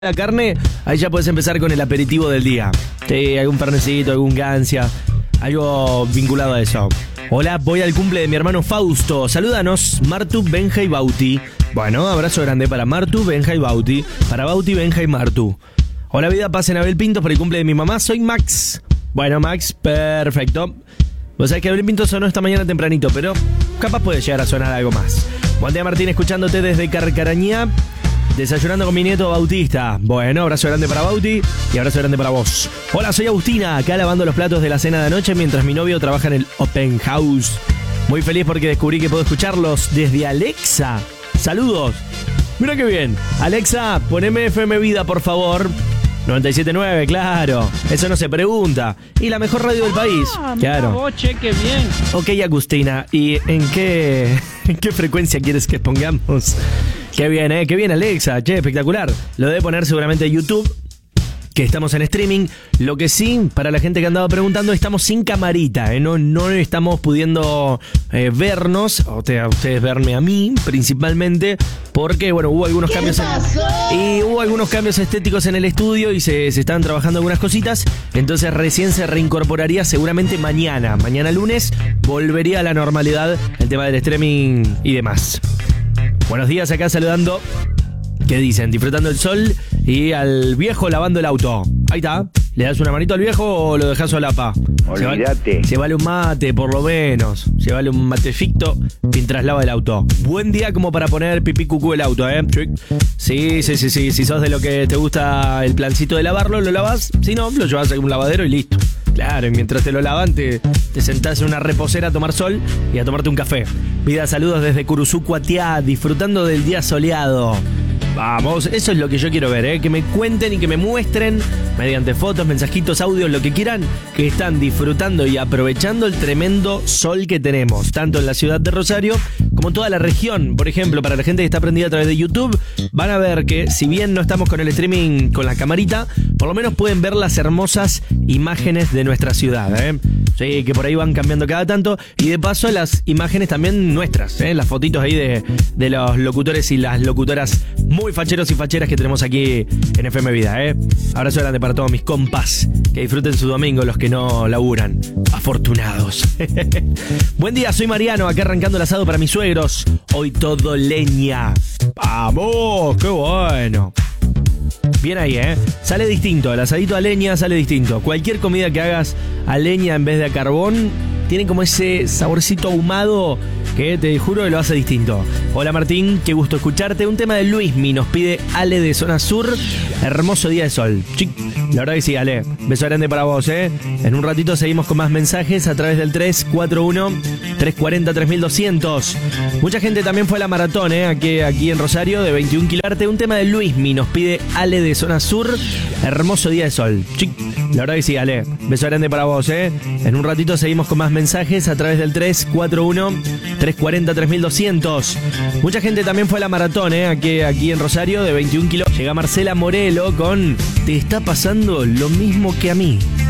la carne, ahí ya puedes empezar con el aperitivo del día. Sí, algún pernecito, algún gancia, algo vinculado a eso. Hola, voy al cumple de mi hermano Fausto. Salúdanos, Martu, Benja y Bauti. Bueno, abrazo grande para Martu, Benja y Bauti. Para Bauti, Benja y Martu. Hola vida, pasen a Abel Pintos por el cumple de mi mamá. Soy Max. Bueno, Max, perfecto. Vos sabés que Abel Pintos sonó esta mañana tempranito, pero capaz puede llegar a sonar algo más. Buen día, Martín, escuchándote desde Carcarañá. Desayunando con mi nieto Bautista. Bueno, abrazo grande para Bauti y abrazo grande para vos. Hola, soy Agustina, acá lavando los platos de la cena de anoche mientras mi novio trabaja en el Open House. Muy feliz porque descubrí que puedo escucharlos desde Alexa. Saludos. Mira qué bien. Alexa, poneme FM Vida, por favor. 97.9, claro. Eso no se pregunta. Y la mejor radio del país. Claro. Boche, qué bien. Ok, Agustina. ¿Y en qué frecuencia quieres que pongamos? Qué bien, Alexa. Che, espectacular. Lo debe poner seguramente YouTube, que estamos en streaming. Lo que sí, para la gente que andaba preguntando, estamos sin camarita, no estamos pudiendo vernos, o sea, ustedes verme a mí principalmente, porque bueno, hubo algunos cambios estéticos en el estudio y se estaban trabajando algunas cositas. Entonces recién se reincorporaría seguramente mañana lunes, volvería a la normalidad el tema del streaming y demás. Buenos días, acá saludando. ¿Qué dicen? Disfrutando el sol y al viejo lavando el auto. Ahí está. ¿Le das una manito al viejo o lo dejas solapa? Olvídate. Se vale un mate, por lo menos. Se vale un matecito mientras lava el auto. Buen día como para poner pipí cucú el auto, ¿eh? Sí. Si sos de lo que te gusta el plancito de lavarlo, lo lavas. Si no, lo llevas a un lavadero y listo. Claro, y mientras te lo lavan, te sentás en una reposera a tomar sol y a tomarte un café. Vida, saludos desde Curuzú, Cuatiá, disfrutando del día soleado. Vamos, eso es lo que yo quiero ver, que me cuenten y que me muestren mediante fotos, mensajitos, audios, lo que quieran, que están disfrutando y aprovechando el tremendo sol que tenemos, tanto en la ciudad de Rosario como en toda la región. Por ejemplo, para la gente que está prendida a través de YouTube, van a ver que si bien no estamos con el streaming con la camarita, por lo menos pueden ver las hermosas imágenes de nuestra ciudad, Sí, que por ahí van cambiando cada tanto. Y de paso las imágenes también nuestras, las fotitos ahí de los locutores y las locutoras muy facheros y facheras que tenemos aquí en FM Vida, Abrazo grande para todos mis compas. Que disfruten su domingo los que no laburan. Afortunados. Buen día, soy Mariano, acá arrancando el asado para mis suegros. Hoy todo leña. ¡Vamos! ¡Qué bueno! Bien ahí, Sale distinto, el asadito a leña sale distinto. Cualquier comida que hagas a leña en vez de a carbón tiene como ese saborcito ahumado que te juro que lo hace distinto. Hola Martín, qué gusto escucharte. Un tema de Luismi nos pide Ale de Zona Sur. Hermoso día de sol. La verdad que sí, Ale. Beso grande para vos, En un ratito seguimos con más mensajes a través del 341-340-3200. Mucha gente también fue a la maratón, aquí en Rosario, de 21 kilómetros. Un tema de Luismi nos pide Ale de Zona Sur. Hermoso día de sol. La verdad que sí, Ale. Beso grande para vos, En un ratito seguimos con más mensajes a través del 341-340-3200. Mucha gente también fue a la maratón, aquí en Rosario, de 21 kilómetros. Llega Marcela Morelo con Te está pasando lo mismo que a mí.